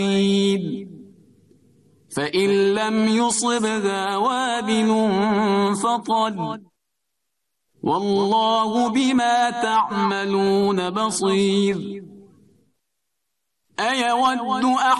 فإن لم يصبها وابل فطل والله بما تعملون بصير. أيود